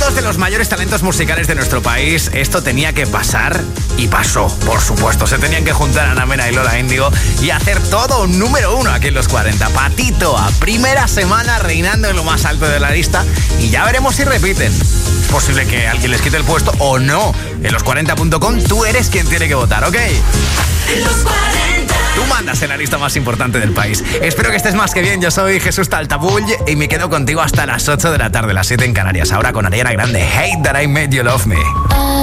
dos de los mayores talentos musicales de nuestro país, esto tenía que pasar y pasó, por supuesto. Se tenían que juntar Ana Mena y Lola Índigo y hacer todo un número uno aquí en los 40. Patito, a primera semana reinando en lo más alto de la lista y ya veremos si repiten. Es posible que alguien les quite el puesto o no. En los40.com tú eres quien tiene que votar, ¿ok? En los 40. Tú mandas en la lista más importante del país. Espero que estés más que bien. Yo soy Jesús Taltabull y me quedo contigo hasta las 8 de la tarde, las 7 en Canarias. Ahora con Ariana Grande, Hate That I Made You Love Me.